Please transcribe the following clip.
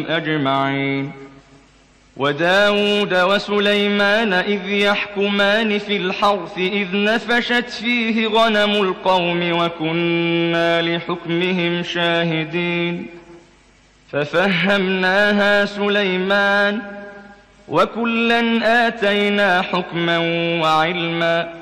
أجمعين. وداود وسليمان إذ يحكمان في الحرث إذ نفشت فيه غنم القوم وكنا لحكمهم شاهدين. ففهمناها سليمان وكلا آتينا حكما وعلما